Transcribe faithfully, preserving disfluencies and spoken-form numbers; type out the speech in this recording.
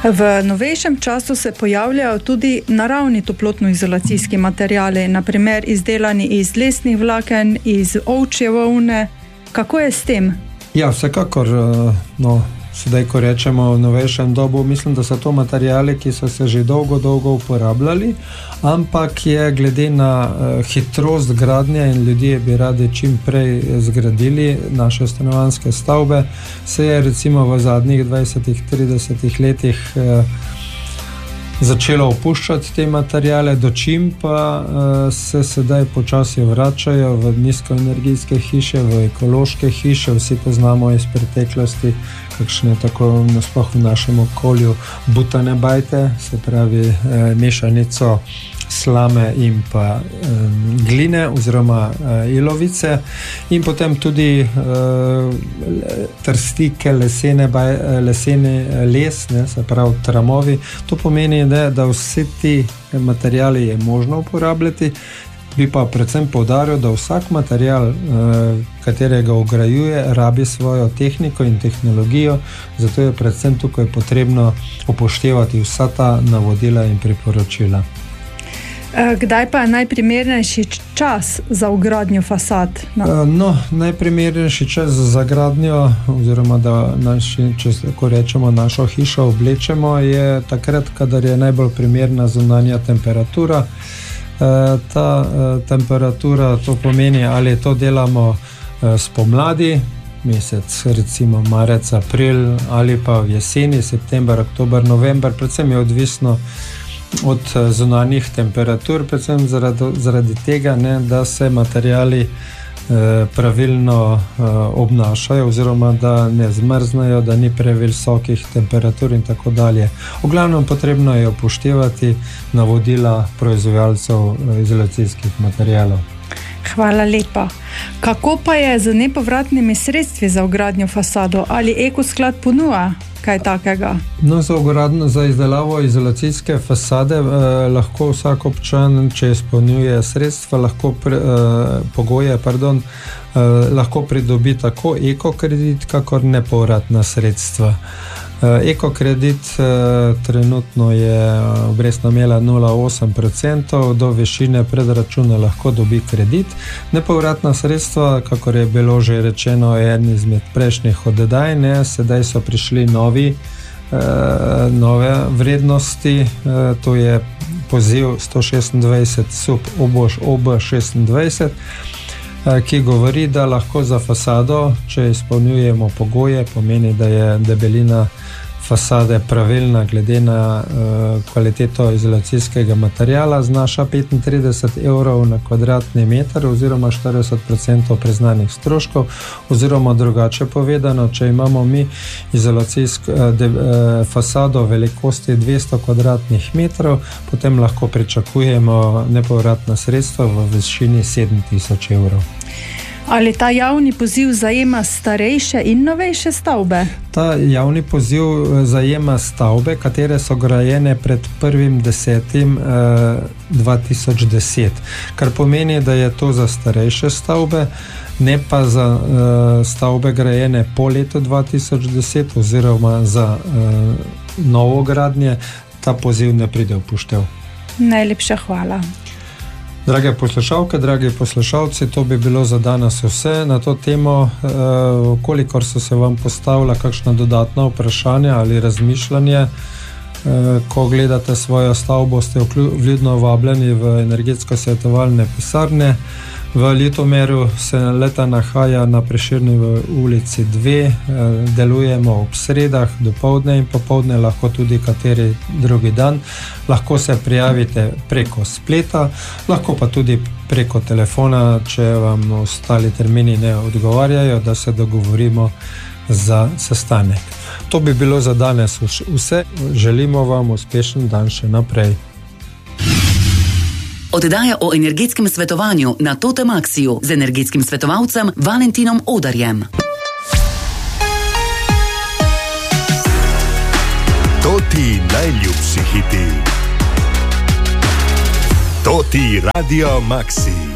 V novejšem času se pojavljajo tudi naravni toplotno-izolacijski materijali, naprimer izdelani iz lesnih vlaken, iz ovčje volne. Kako je s tem? Ja, vsekakor, no, sedaj, ko rečemo v novejšem dobu, mislim, da so to materijali, ki so se že dolgo, dolgo uporabljali, ampak je glede na uh, hitrost gradnje in ljudje bi radi čim prej zgradili naše stanovanjske stavbe, se je recimo v zadnjih dvajsetih tridesetih letih uh, začelo opuščati te materijale, dočim pa uh, se sedaj počasi vračajo v nizkoenergijske hiše, v ekološke hiše. Vsi poznamo iz preteklosti kakšne tako nasploh v našem okolju butane bajte, se pravi eh, mešanico slame in pa eh, gline oziroma eh, ilovice in potem tudi eh, trstike, lesene, baj, lesene les, ne, se pravi tramovi. To pomeni, ne, da vsi ti materijali je možno uporabljati. Bi pa predvsem poudaril, da vsak material, katerega ograjuje, rabi svojo tehniko in tehnologijo, zato je predvsem tukaj potrebno upoštevati vsa ta navodila in priporočila. Kdaj pa je najprimernejši čas za vgradnjo fasad? No, no najprimernejši čas za gradnjo, oziroma da naši, če ko rečemo, našo hišo oblečemo, je takrat, kadar je najbolj primerna zunanja temperatura. Ta temperatura, to pomeni, ali to delamo spomladi, mesec recimo marec, april, ali pa v jeseni, september, oktober, november, predvsem je odvisno od zunanjih temperatur, predvsem zaradi, zaradi tega, ne, da se materijali pravilno obnašajo oziroma da ne zmrznejo, da ni previsokih temperatur in tako dalje. V glavnem potrebno je upoštevati navodila proizvajalcev izolacijskih materijalov. Hvala lepa. Kako pa je z nepovratnimi sredstvi za vgradnjo fasado? Ali Ekosklad ponuja kaj takega? No, za vgradnjo, za izdelavo izolacijske fasade eh, lahko vsak občan, če izpolnjuje sredstva, lahko pre, eh, pogoje, pardon, eh, lahko pridobi tako ekokredit, kakor nepovratna sredstva. Ekokredit eh, trenutno je obrestna mera nula celih osem procenta, do višine predračuna lahko dobi kredit. Nepovratna sredstva, kakor je bilo že rečeno, je en izmed prejšnjih oddaj, ne, sedaj so prišli novi, eh, nove vrednosti, eh, to je poziv sto šestindvajset sub O B šestindvajset, eh, ki govori, da lahko za fasado, če izpolnjujemo pogoje, pomeni, da je debelina fasade pravilna glede na uh, kvaliteto izolacijskega materijala, znaša petintrideset evrov na kvadratni meter oziroma štirideset procentov priznanih stroškov, oziroma drugače povedano, če imamo mi izolacijsko uh, de, uh, fasado velikosti dvesto kvadratnih metrov, potem lahko pričakujemo nepovratna sredstva v višini sedem tisoč evrov. Ali ta javni poziv zajema starejše in novejše stavbe? Ta javni poziv zajema stavbe, katere so grajene pred prvim desetim dva tisoč deset, kar pomeni, da je to za starejše stavbe, ne pa za uh, stavbe grajene po letu dva tisoč deset oziroma za uh, novogradnje, ta poziv ne pride v poštev. Najlepša hvala. Drage poslušalke, dragi poslušalci, to bi bilo za danes vse na to temo. E, kolikor so se vam postavila kakšna dodatna vprašanja ali razmišljanje, e, ko gledate svojo stavbo, ste vljudno vabljeni v energetsko svetovalne pisarne. V Ljutomeru se leta nahaja na Prešernovi ulici dve, delujemo ob sredah, dopoldne in popoldne, lahko tudi kateri drugi dan. Lahko se prijavite preko spleta, lahko pa tudi preko telefona, če vam ostali termini ne odgovarjajo, da se dogovorimo za sestanek. To bi bilo za danes vse. Želimo vam uspešen dan še naprej. Oddaja o energetskem svetovanju na Totem Axiju z energetskim svetovalcem Valentinom Odarjem. To ti najljubši hiti. To ti Radio Maxi.